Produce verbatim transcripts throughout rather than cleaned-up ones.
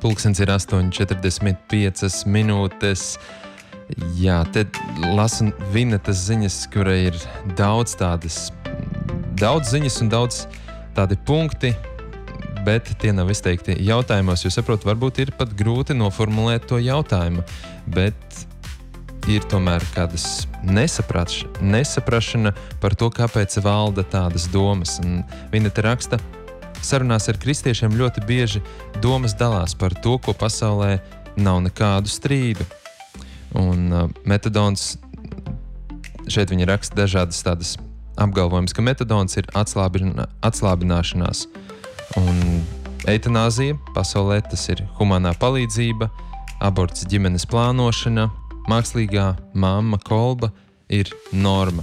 Pulkstens ir astoņi četrdesmit piecas minūtes. Jā, te lasu Vinetas ziņas, kura ir daudz tādas, daudz ziņas un daudz tādi punkti, bet tie nav izteikti jautājumos, jo saprotu, varbūt ir pat grūti noformulēt to jautājumu, bet ir tomēr kādas nesapraš, nesaprašana par to, kāpēc valda tādas domas. Un Vineta raksta, sarunās ar kristiešiem ļoti bieži domas dalās par to, ko pasaulē nav nekādu strīdu. Un uh, metadons, šeit viņa raksta dažādas tādas apgalvojumus, ka metadons ir atslābina, atslābināšanās. Un eitanāzija pasaulē tas ir humanā palīdzība, aborts ģimenes plānošana, mākslīgā mamma kolba ir norma.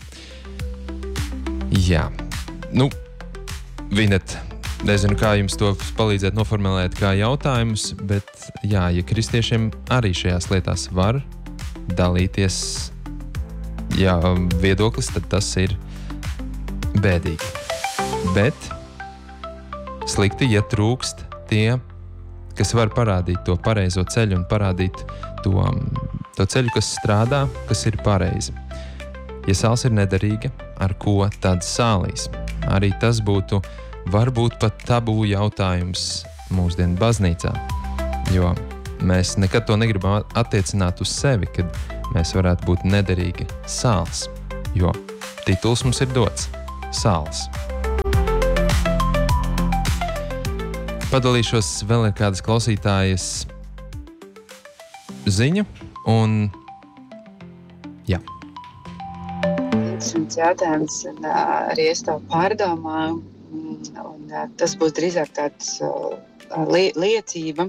Jā, nu, Vinet, nezinu, kā jums to palīdzēt noformulēt kā jautājumus, bet jā, ja kristiešiem arī šajās lietās var dalīties jā, viedoklis, tad tas ir bēdīgi. Bet slikti, ja trūkst tie, kas var parādīt to pareizo ceļu un parādīt to, to ceļu, kas strādā, kas ir pareizi. Ja sāls ir nederīga, ar ko tad sālīs? Arī tas būtu varbūt pat tabū jautājums mūsdienu baznīcā, jo mēs nekad to negribam attiecināt uz sevi, kad mēs varētu būt nederīgi sāls, jo tituls mums ir dots – sāls. Padalīšos vēl ir kādas klausītājas ziņu un jā. Šis jautājums un, arī es to pārdomāju, un tas būs drīzāk tāds li, liecība.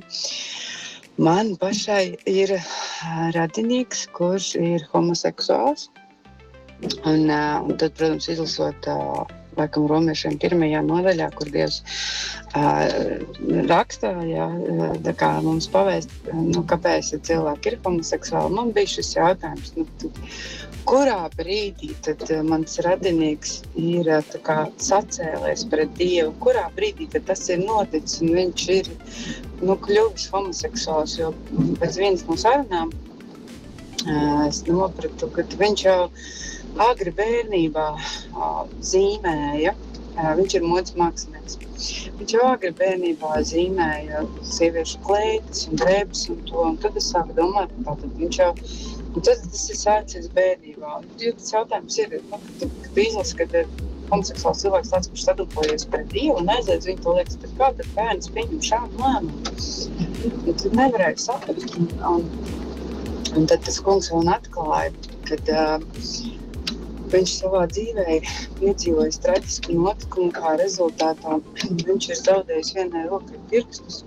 Man pašai ir radinieks, kurš ir homoseksuāls, un, un tad, protams, izlasot laikam romiešiem pirmajā nodaļā, kur Dievs uh, rakstā, jā, tā kā mums pavēst, nu, kāpēc cilvēki ir homoseksuāli. Man bija šis jautājums, nu, tad, kurā brīdī tad mans radinieks ir tā kā sacēlies pret Dievu, kurā brīdī tad tas ir noticis un viņš ir nu, kļuvis homoseksuāls, jo pēc vienas no sarunām uh, es nopratu, ka viņš jau agri bērnībā uh, zīmēja, uh, viņš ir modes mākslinieks. Viņš jau agri bērnībā zīmēja sieviešu kleitas un drēbes un to, un tad es sāku domāt, tātad viņš jau, un tad tas ir sācies bērnībā. Un tas jautājums ir, nu, kad, kad izlas, kad homoseksuāls cilvēks tāds, kurš sadarbojies pret Dievu un aizliedz viņu, to liekas, tad kā tad bērns pieņem šādu lēmumu? Un tad nevarēja saprast, un, un, un tad tas kungs vēl atklāja, kad uh, viņš savā dzīvē piedzīvoja traģisku notikumu, kā rezultātā viņš ir zaudējis vienai rokai pirkstus.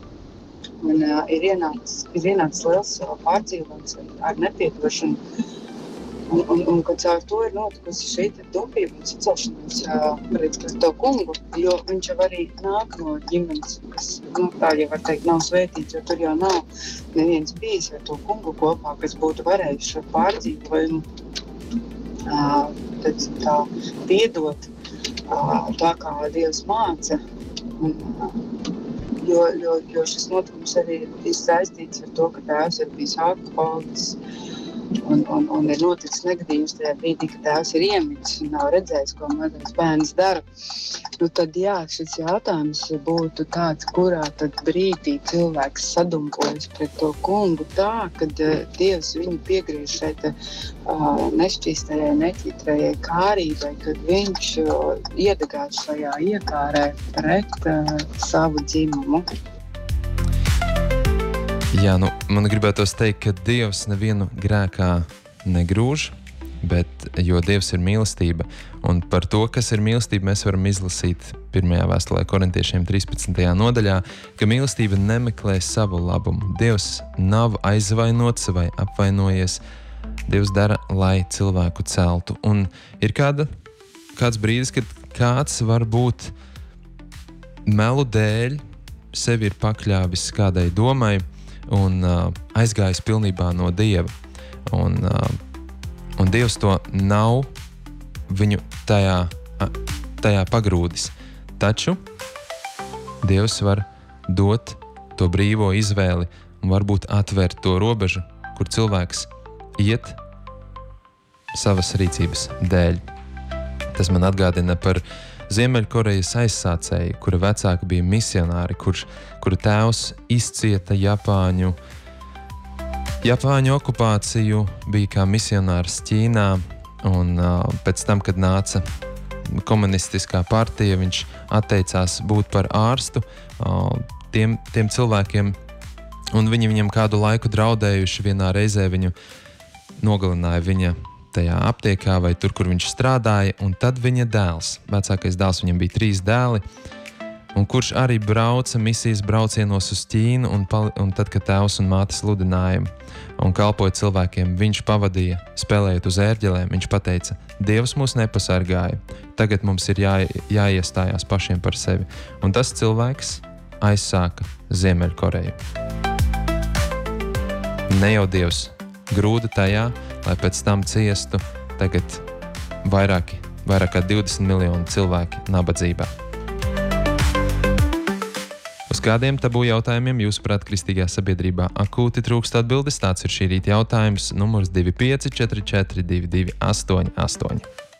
Un uh, ir ienācis, ir ienācis liels uh, pārdzīvojums ar nepiedošanu. Un, un, un kad caur to ir notikusi šī dupība un sacelšanās uh, pret to kungu, jo viņš jau arī nāk no ģimenes, kas, nu, tā jau var teikt, nav svētīts, jo tur jau nav neviens bijis ar to kungu kopā, kas būtu varējis šo pārdzīvojumu Uh, tad tā piedot uh, tā, kā Dievs māca, un, uh, jo, jo, jo šis notikums arī ir saistīts ar to, ka tēvs ir bijis alkoholiķis un, un, un ir noticis negadījums tajā brīdī, ka tēvs ir iemitis un nav redzējis, ko mazais bērns dara. Nu tad jā, šis jautājums būtu tāds, kurā tad brīdī cilvēks sadumpojas pret to kungu tā, kad uh, Dievs viņu piegriež šeit uh, nešķīstajai, neķitrajai kārībai, kad viņš uh, iedegās šajā iekārē pret uh, savu dzimumu. Jā, nu, man gribētos teikt, ka Dievs nevienu grēkā negrūž, bet jo Dievs ir mīlestība, un par to, kas ir mīlestība, mēs varam izlasīt pirmajā vēstulē korintiešiem trīspadsmitajā nodaļā, ka mīlestība nemeklē savu labumu. Dievs nav aizvainots vai apvainojies, Dievs dara, lai cilvēku celtu. Un ir kāda, kāds brīdis, kad kāds varbūt melu dēļ sevi ir pakļāvis kādai domai un uh, aizgājis pilnībā no Dieva. Un, uh, un Dievs to nav viņu tajā, tajā pagrūdis. Taču Dievs var dot to brīvo izvēli un varbūt atvērt to robežu, kur cilvēks iet savas rīcības dēļ. Tas man atgādina par Ziemeļkorejas aizsācēju, kura vecāki bija misionāri, kurš, kura tēvs izcieta Japāņu, Japāņu okupāciju, bija kā misionārs Ķīnā, un uh, pēc tam, kad nāca komunistiskā partija, viņš atteicās būt par ārstu uh, tiem, tiem cilvēkiem, un viņi viņam kādu laiku draudējuši, vienā reizē viņu nogalināja viņa tajā aptiekā vai tur, kur viņš strādāja, un tad viņa dēls, vecākais dēls, viņam bija trīs dēli, un kurš arī brauca misijas braucienos uz Ķīnu, un, pali, un tad, kad tēvs un māte sludināja un kalpoja cilvēkiem, viņš pavadīja spēlējot uz ērģelēm, viņš pateica, Dievs mūs nepasargāja, tagad mums ir jā, jāiestājās pašiem par sevi. Un tas cilvēks aizsāka Ziemeļkoreju. Ne jau Dievs grūda tajā, lai pēc tam ciestu tagad vairāki, vairāk kā divdesmit miljoni cilvēki nabadzībā. Uz kādiem tabū jautājumiem jūsuprāt kristīgajā sabiedrībā akūti trūkst atbildes? Tāds ir šī rīta jautājums, numurs divi pieci četri četri divi divi astoņi astoņi.